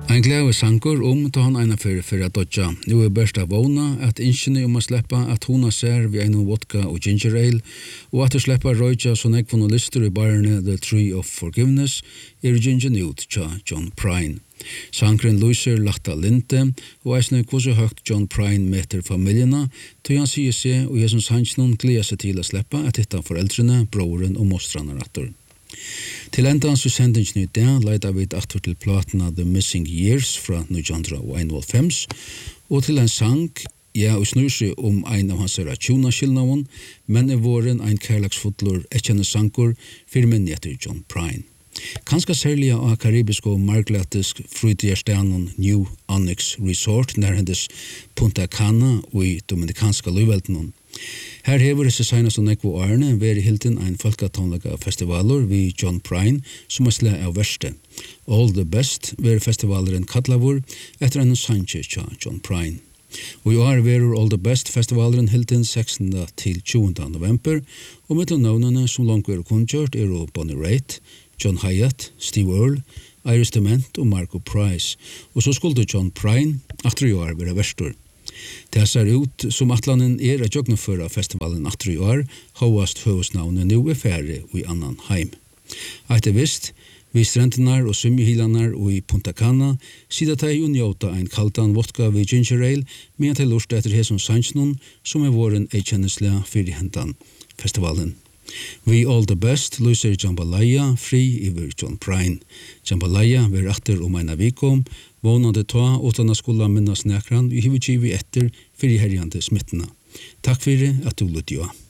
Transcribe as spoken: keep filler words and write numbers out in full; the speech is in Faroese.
Ein glæve sankur om ta han eina fyrir fyrir at dodja. Nu er best av vona at inskjene om a sleppa at hona ser vi einu vodka og ginger ale, og at du sleppa røyja så nekvån og lister i barne The Tree of Forgiveness er ginger nude tja John Prine. Sankren lyser lagta linte, og eisne kvose høgt John Prine meter familjena, til han sier seg og Jesus Hansson gleder seg til å sleppa at hitta foreldrene, broren og mostrarna rattor. Til enda så sendingen ut det, leida vi atter til platena The Missing Years fra nitjan einoghalvfems, og til en sang, ja, og snur seg om ein av hans ratjona skilnavn, men er våren ein kærlagsfotler ekkjenne sankur, firmen etter John Prine. Kanska særlig av karibisk og marglatisk frutierstjernen New Onyx Resort nærhendes Punta Cana og i dominikanska løyvelten. Her hever disse senast og nekvo årene væri hilden ein folkatonlega festivaler vi John Prine som er sleg av verste. All the Best væri festivaleren kallavur etter en sanje tja John Prine. Og i år verur All the Best festivalen hilden sekstende til tjuende november, og med navnene som langt er kunngjørt er Bonnie Raitt, John Hyatt, Steve Earle, Iris Dement og Marco Price. Og så skulle John Prine atter i år være verstor. Det ser ut som atlanen er at jøgneføre festivalen atter i år, hovast høvesnavnet nå er færre og i annan heim. Etter visst, vi strentenar og symjehilanar og i Punta Cana, sida teg og njóta ein kaldan vodka ved ginger ale, med til lort etter Heson Sanchnon, som er våren eikjenneslega fyrirhendan festivalen. We All the Best lyser Jambalaya fri iver John Prine. Jambalaya ver atter om eina vikom, vånande ta utan a skola minnas nekran, vi hiver givi etter fyrir herjande smittena. Takk fyrir at du lytte jo.